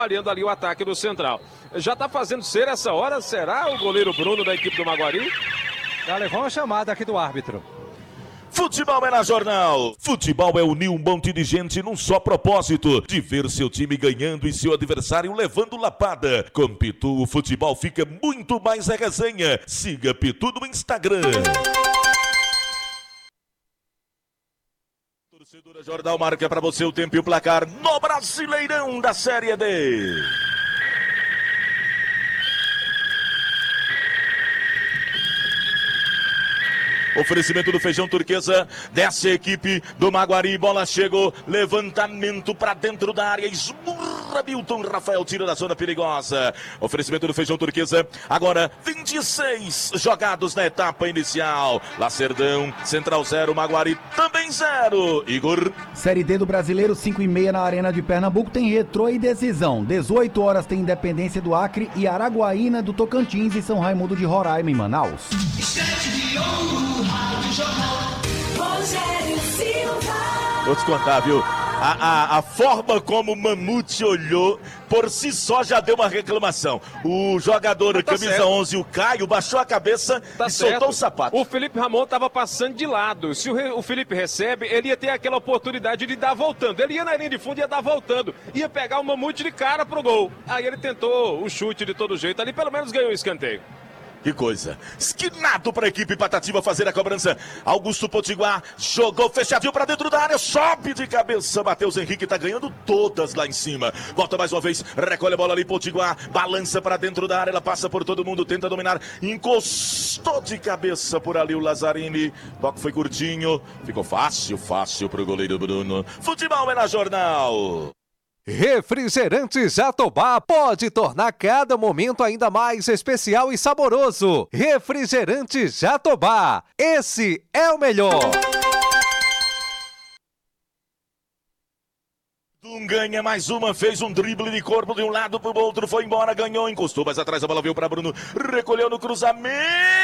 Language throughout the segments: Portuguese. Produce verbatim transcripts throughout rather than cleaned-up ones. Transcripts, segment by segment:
trabalhando ali o ataque do Central. Já tá fazendo ser essa hora, será o goleiro Bruno da equipe do Maguari? Já levou uma chamada aqui do árbitro. Futebol é na Jornal. Futebol é unir um monte de gente num só propósito, de ver seu time ganhando e seu adversário levando lapada. Com Pitu, o futebol fica muito mais a resenha. Siga Pitu no Instagram. Torcedora Jornal marca para você o tempo e o placar no Brasileirão da Série D. Oferecimento do Feijão Turquesa, desce a equipe do Maguari, bola chegou, levantamento para dentro da área, esmurra Milton Rafael, tira da zona perigosa. Oferecimento do Feijão Turquesa, agora vinte e seis jogados na etapa inicial. Lacerdão, Central zero, Maguari também zero. Igor. Série D do Brasileiro, cinco e meia na Arena de Pernambuco, tem Retrô e Decisão. dezoito horas tem Independência do Acre e Araguaína do Tocantins e São Raimundo de Roraima em Manaus. Vou te contar, viu? A, a, a forma como o Mamute olhou, por si só já deu uma reclamação. O jogador, tá camisa certo. onze, o Caio, baixou a cabeça tá e certo. soltou o sapato. O Felipe Ramon estava passando de lado. Se o, o Felipe recebe, ele ia ter aquela oportunidade de dar voltando. Ele ia na linha de fundo e ia dar voltando. Ia pegar o Mamute de cara pro gol. Aí ele tentou o chute de todo jeito. Ali pelo menos ganhou o escanteio. Que coisa. Esquinado para a equipe Patativa fazer a cobrança. Augusto Potiguar jogou fechadinho para dentro da área. Sobe de cabeça. Matheus Henrique tá ganhando todas lá em cima. Volta mais uma vez. Recolhe a bola ali. Potiguar balança para dentro da área. Ela passa por todo mundo. Tenta dominar. Encostou de cabeça por ali o Lazzarini. Toque foi curtinho. Ficou fácil, fácil para o goleiro Bruno. Futebol é na Jornal. Refrigerante Jatobá pode tornar cada momento ainda mais especial e saboroso. Refrigerante Jatobá, esse é o melhor. Dum ganha mais uma, fez um drible de corpo de um lado para o outro, foi embora, ganhou, encostou, mas atrás a bola veio para Bruno, recolheu no cruzamento,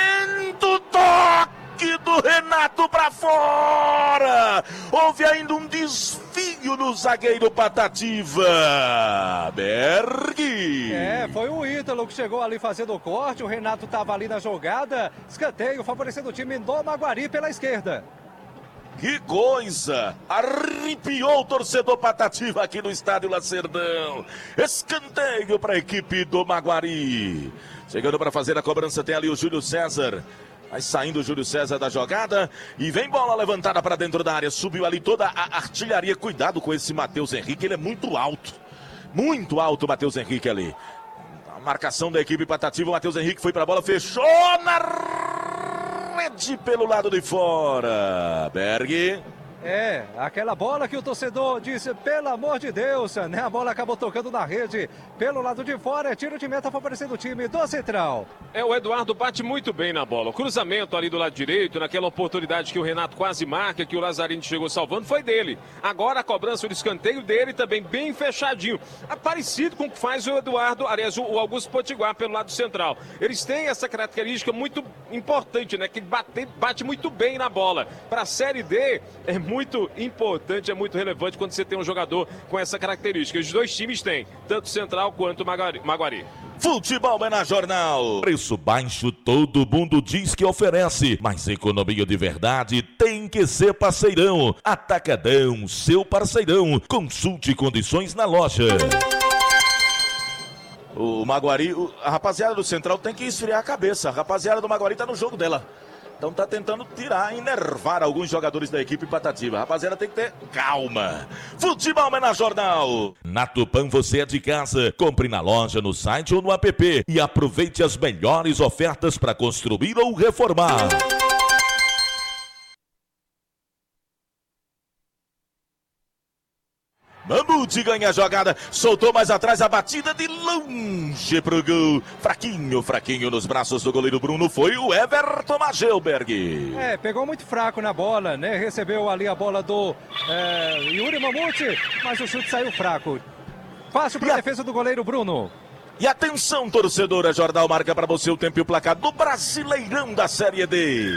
toque do Renato para fora. Houve ainda um desvio no zagueiro Patativa. Berg. É, foi o Ítalo que chegou ali fazendo o corte, o Renato estava ali na jogada, escanteio favorecendo o time do Maguari pela esquerda. Que coisa! Arrepiou o torcedor Patativa aqui no estádio Lacerdão. Escanteio para a equipe do Maguari. Chegando para fazer a cobrança tem ali o Júlio César. Vai saindo o Júlio César da jogada e vem bola levantada para dentro da área. Subiu ali toda a artilharia. Cuidado com esse Matheus Henrique, ele é muito alto. Muito alto o Matheus Henrique ali. A marcação da equipe Patativa, o Matheus Henrique foi para a bola, fechou na rede pelo lado de fora. Berg. É, aquela bola que o torcedor disse, pelo amor de Deus, né? A bola acabou tocando na rede pelo lado de fora, é tiro de meta favorecendo o time do Central. É, o Eduardo bate muito bem na bola. O cruzamento ali do lado direito, naquela oportunidade que o Renato quase marca, que o Lazzarini chegou salvando, foi dele. Agora a cobrança do escanteio dele também bem fechadinho. É parecido com o que faz o Eduardo, aliás, o Augusto Potiguar pelo lado central. Eles têm essa característica muito importante, né? Que bate, bate muito bem na bola. Para a Série D, é muito importante, é muito relevante quando você tem um jogador com essa característica. Os dois times têm, tanto Central quanto Maguari. Futebol é na Jornal. Preço baixo todo mundo diz que oferece, mas economia de verdade tem que ser Parceirão. Atacadão, seu parceirão. Consulte condições na loja. O Maguari, a rapaziada do Central tem que esfriar a cabeça. A rapaziada do Maguari tá no jogo dela. Então tá tentando tirar, enervar alguns jogadores da equipe Patativa. Rapaziada, tem que ter calma. Futebol é na Jornal. Na Tupã você é de casa. Compre na loja, no site ou no app. E aproveite as melhores ofertas para construir ou reformar. Mamute ganha a jogada, soltou mais atrás a batida de longe pro gol. Fraquinho, fraquinho nos braços do goleiro Bruno foi o Everton Magelberg. É, pegou muito fraco na bola, né? Recebeu ali a bola do é, Yuri Mamute, mas o chute saiu fraco. Fácil para a defesa do goleiro Bruno. E atenção, torcedora, Jornal marca para você o tempo e o placar do Brasileirão da Série D.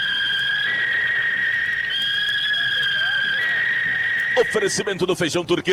Oferecimento do Feijão Turquesa.